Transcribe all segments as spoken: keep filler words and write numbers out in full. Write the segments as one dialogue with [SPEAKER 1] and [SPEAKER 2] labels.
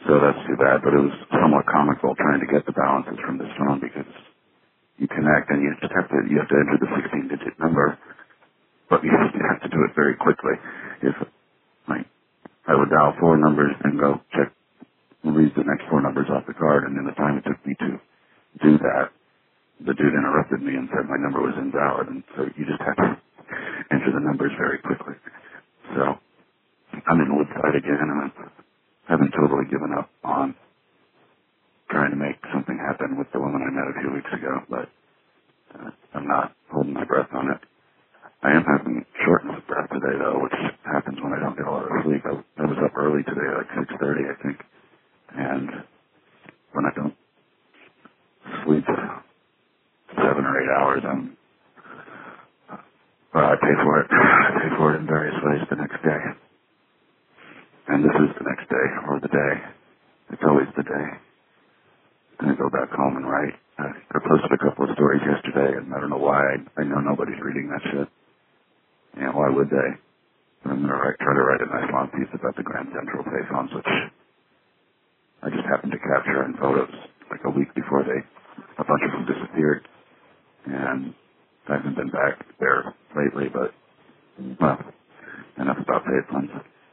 [SPEAKER 1] So that's too bad, but it was somewhat comical trying to get the balances from this phone because you connect and you just have to, you have to enter the sixteen digit number, but you have to do it very quickly. If, like, I would dial four numbers and go check, read the next four numbers off the card, and in the time it took me to do that, the dude interrupted me and said my number was invalid, and so you just have to enter the numbers very quickly. So, I'm in Woodside again, and I haven't totally given up on trying to make something happen with the woman I met a few weeks ago, but uh, I'm not holding my breath on it. I am having shortness of breath today, though, which happens when I don't get a lot of sleep. I, I was up early today, like six thirty, I think, and when I don't sleep seven or eight hours, I'm, well, I pay for it. I pay for it in various ways the next day. And this is the next day, or the day. It's always the day. I'm going to go back home and write. I, I posted a couple of stories yesterday, and I don't know why. I, I know nobody's reading that shit. And why would they? But I'm going to write, try to write a nice long piece about the Grand Central payphones, which I just happened to capture in photos like a week before they, a bunch of them disappeared. And I haven't been back there lately, but, well, enough about payphones.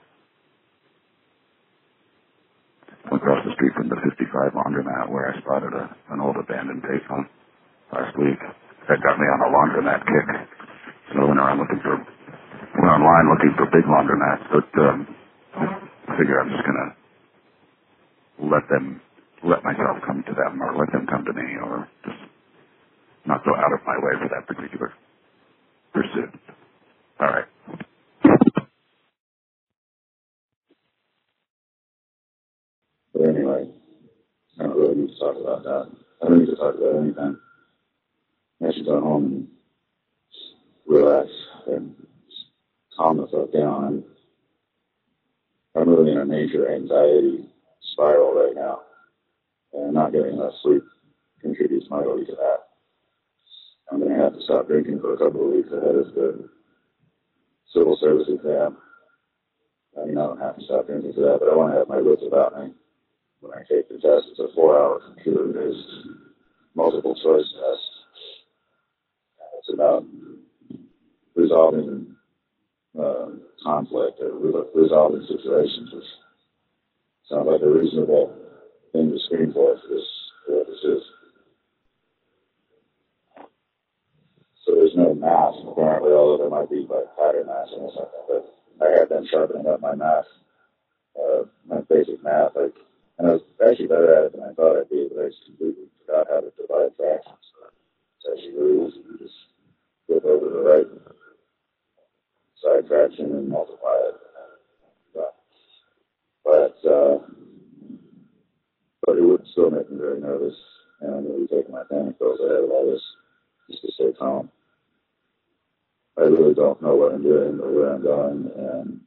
[SPEAKER 1] Across the street from the fifty-five laundromat where I spotted a, an old abandoned payphone last week. That got me on a laundromat kick. So I went around looking for, went online looking for big laundromats, but um, I figure I'm just going to let them, let myself come to them, or let them come to me, or just not go out of my way for that particular pursuit. All right. But anyway, I don't really need to talk about that. I don't need to talk about anything. I should go home and relax and calm myself down. I'm really in a major anxiety spiral right now, and not getting enough sleep contributes mightily to that. I'm going to have to stop drinking for a couple of weeks ahead of the civil service exam. I mean, I don't have to stop drinking for that, but I want to have my wits about me. When I take the test, it's a four-hour computer-based multiple-choice test. It's about resolving uh, conflict or re- resolving situations, which sounds like a reasonable thing to screen for for this, for what this is. So there's no math, apparently, although there might be like pattern math and something. But I had been sharpening up my math, uh, my basic math, like. And I was actually better at it than I thought I'd be, but I just completely forgot how to divide fractions. It's actually really easy to just flip over the right side fraction and multiply it. But, but, uh, but it would still make me very nervous, and I'm going to be taking my panic pills ahead of all this just to stay calm. I really don't know what I'm doing or where I'm going, and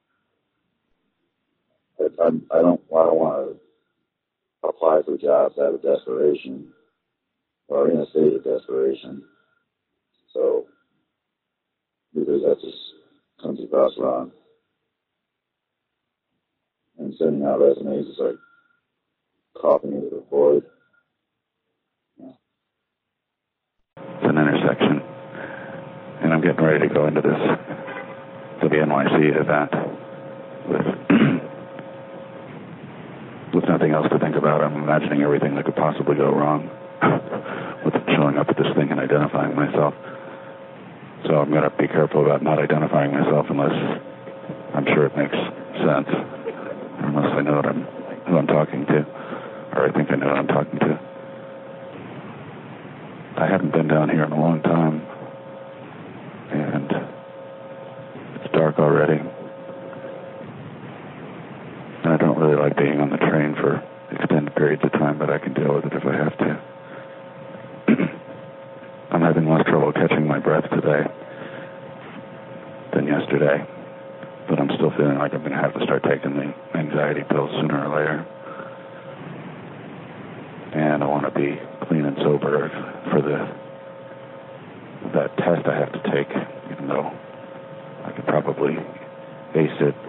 [SPEAKER 1] I, I'm, I don't, I don't want to apply for jobs out of desperation or in a state of desperation. So, because that just comes across wrong. And sending out resumes is like coughing into the void. Yeah. It's an intersection. And I'm getting ready to go into this, to the N Y C event with with nothing else to think about. I'm imagining everything that could possibly go wrong with showing up at this thing and identifying myself. So I'm going to be careful about not identifying myself unless I'm sure it makes sense, unless I know what I'm, who I'm talking to, or I think I know who I'm talking to. I haven't been down here in a long time, and it's dark already. And I don't really like being on the train for extended periods of time, but I can deal with it if I have to. I'm having less trouble catching my breath today than yesterday, but I'm still feeling like I'm going to have to start taking the anxiety pills sooner or later. And I want to be clean and sober for the that test I have to take, even though I could probably ace it